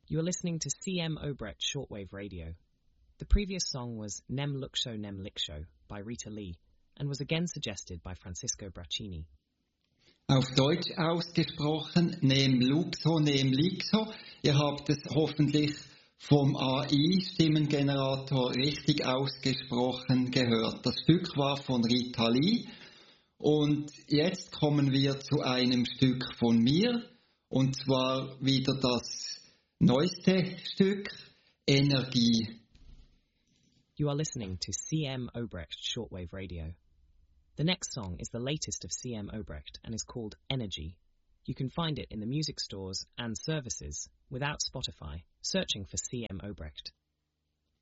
You are listening to CM Obrecht Shortwave Radio. The previous song was Nem Luksho Nem Liksho by Rita Lee and was again suggested by Francisco Braccini. Auf Deutsch ausgesprochen, Nem Luxo, Nem Lixo. Ihr habt es hoffentlich vom AI-Stimmengenerator richtig ausgesprochen gehört. Das Stück war von Rita Lee. Und jetzt kommen wir zu einem Stück von mir. Und zwar wieder das neueste Stück, Energie. You are listening to CM Obrecht Shortwave Radio. The next song is the latest of CM Obrecht and is called Energy. You can find it in the music stores and services without Spotify, searching for CM Obrecht.